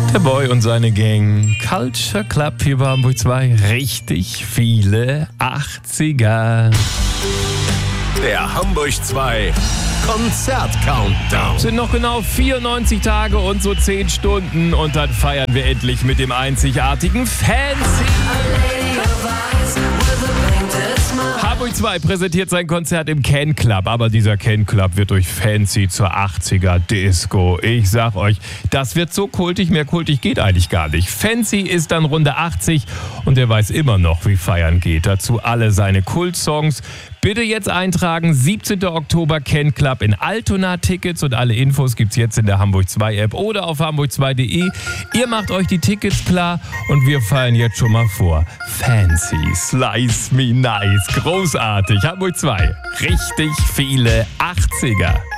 Der Boy und seine Gang. Culture Club hier bei Hamburg 2. Richtig viele 80er. Der Hamburg 2 Konzert-Countdown. Sind noch genau 94 Tage und so 10 Stunden und dann feiern wir endlich mit dem einzigartigen Fancy. Hamburg 2 präsentiert sein Konzert im Ken Club, aber dieser Ken Club wird durch Fancy zur 80er Disco. Ich sag euch, das wird so kultig, mehr kultig geht eigentlich gar nicht. Fancy ist dann Runde 80 und er weiß immer noch, wie feiern geht. Dazu alle seine Kultsongs. Bitte jetzt eintragen, 17. Oktober Ken Club in Altona. Tickets und alle Infos gibt's jetzt in der Hamburg 2 App oder auf hamburg2.de. Ihr macht euch die Tickets klar und wir feiern jetzt schon mal vor. Fancy, Slice Me Nice, großartig. Hamburg 2, richtig viele 80er.